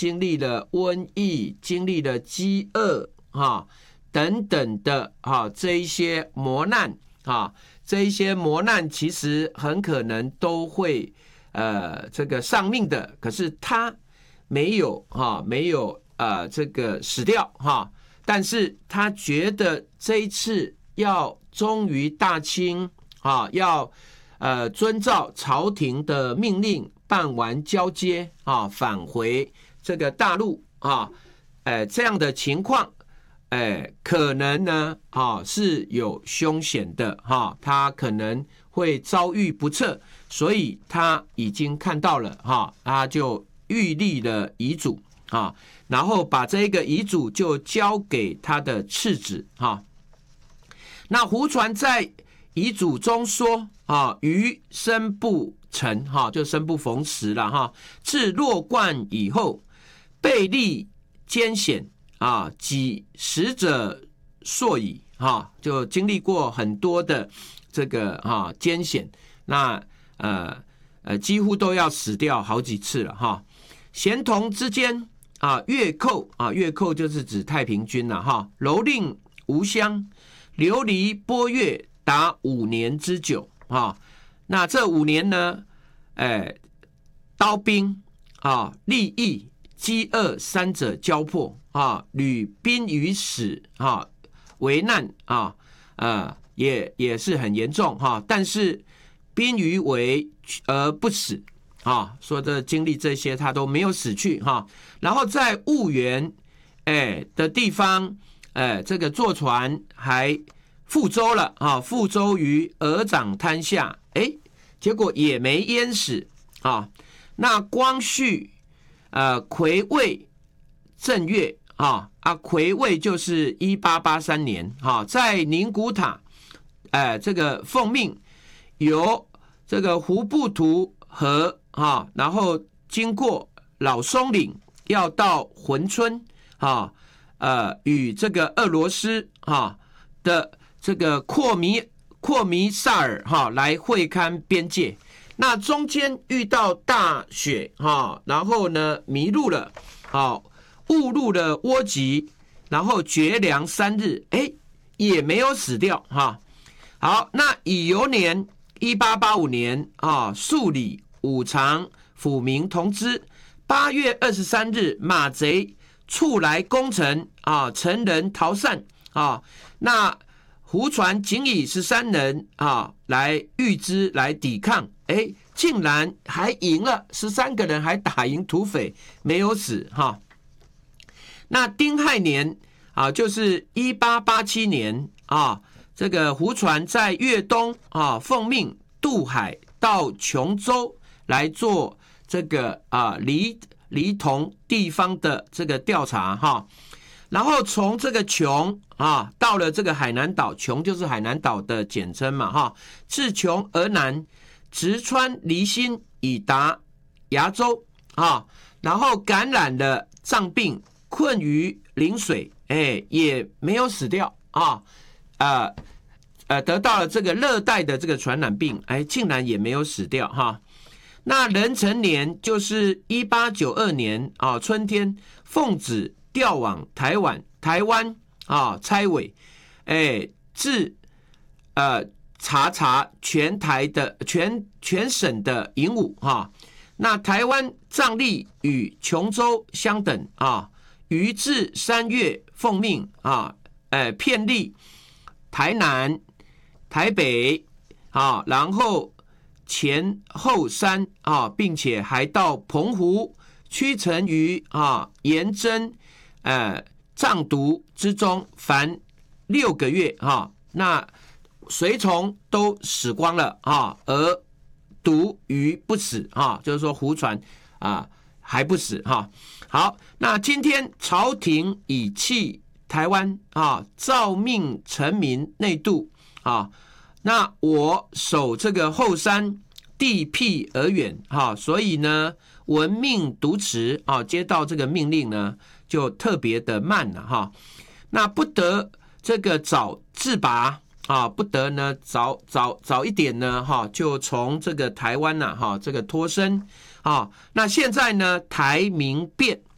经历了瘟疫，经历了饥饿等等的这一些磨难这一些磨难其实很可能都会这个丧命的，可是他没有这个死掉但是他觉得这一次要忠于大清要遵照朝廷的命令办完交接返回这个大陆这样的情况可能呢是有凶险的他可能会遭遇不测，所以他已经看到了他就预立了遗嘱然后把这个遗嘱就交给他的次子那胡传在遗嘱中说余生不成就生不逢时了自弱冠以后，被历艰险几十者硕矣就经历过很多的这个艰险，那几乎都要死掉好几次了咸同之间越寇越寇就是指太平军了蹂躏吴襄，流离波越达5年之久那这5年呢刀兵利益饥饿三者交迫屡濒于死危难也是很严重但是濒于危而不死说的经历这些他都没有死去然后在婺源的地方这个坐船还覆舟了覆舟于鹅掌滩下结果也没淹死那光绪癸未正月癸未就是1883年在宁古塔这个奉命由这个胡布图河然后经过老松岭要到珲春与这个俄罗斯的这个阔米萨尔来会勘边界，那中间遇到大雪然后呢迷路了误入了窝集，然后绝粮3日也没有死掉好，那乙酉年1885年肃理五常抚民同知8月23日马贼触来攻城城人逃散那胡传仅以13人来预支来抵抗竟然还赢了13个人，还打赢土匪，没有死那丁亥年就是1887年这个胡传在粤东奉命渡海到琼州来做这个黎同地方的这个调查然后从这个琼到了这个海南岛，琼就是海南岛的简称嘛自琼而南直穿离心以达崖州然后感染了瘴病，困于临水也没有死掉得到了这个热带的这个传染病竟然也没有死掉那壬辰年就是1892年春天，奉旨调往台湾差委至查全台的全省的营务那台湾藏隶与琼州相等于至3月奉命遍历台南、台北然后前后山并且还到澎湖，驱陈于严征藏毒之中，凡6个月那随从都死光了而独于不死就是说胡传还不死好，那今天朝廷以弃台湾诏命臣民内渡那我守这个后山，地僻而远所以呢闻命读迟接到这个命令呢就特别的慢了那不得这个早自拔不得呢早一点呢就从这个台湾这个脱身那现在呢台民变